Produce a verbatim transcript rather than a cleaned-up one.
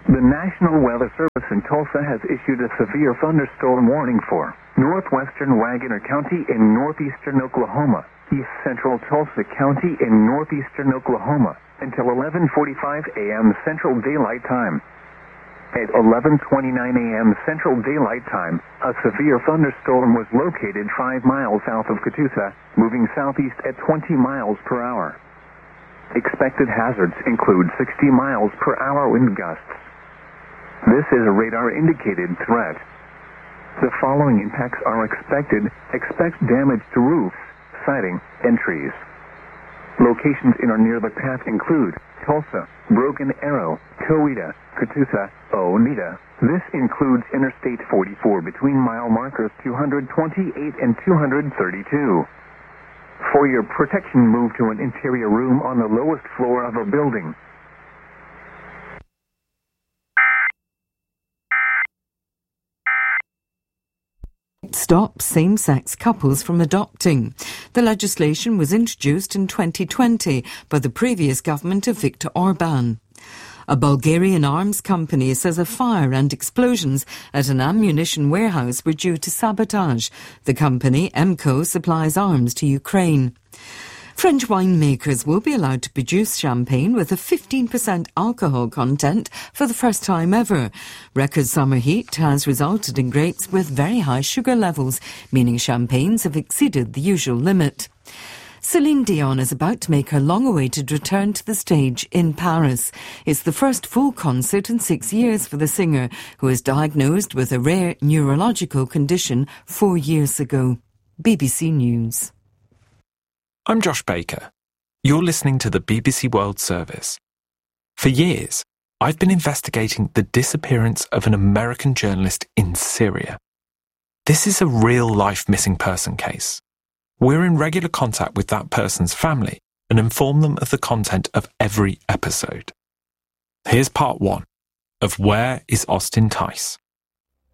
The National Weather Service in Tulsa has issued a severe thunderstorm warning for northwestern Waggoner County in northeastern Oklahoma, east central Tulsa County in northeastern Oklahoma, until eleven forty-five a.m. Central Daylight Time. At eleven twenty-nine a.m. Central Daylight Time, a severe thunderstorm was located five miles south of Catoosa, moving southeast at twenty miles per hour. Expected hazards include sixty miles per hour wind gusts. This is a radar-indicated threat. The following impacts are expected. Expect damage to roofs, siding, and trees. Locations in or near the path include Tulsa, Broken Arrow, Coweta, Catoosa, Oneida. This includes Interstate forty-four between mile markers two hundred twenty-eight and two hundred thirty-two. For your protection, move to an interior room on the lowest floor of a building. Stop same-sex couples from adopting. The legislation was introduced in twenty twenty by the previous government of Viktor Orban. A Bulgarian arms company says a fire and explosions at an ammunition warehouse were due to sabotage. The company, Emco, supplies arms to Ukraine. French winemakers will be allowed to produce champagne with a fifteen percent alcohol content for the first time ever. Record summer heat has resulted in grapes with very high sugar levels, meaning champagnes have exceeded the usual limit. Celine Dion is about to make her long-awaited return to the stage in Paris. It's the first full concert in six years for the singer, who was diagnosed with a rare neurological condition four years ago. B B C News. I'm Josh Baker. You're listening to the B B C World Service. For years, I've been investigating the disappearance of an American journalist in Syria. This is a real-life missing person case. We're in regular contact with that person's family and inform them of the content of every episode. Here's part one of Where is Austin Tice?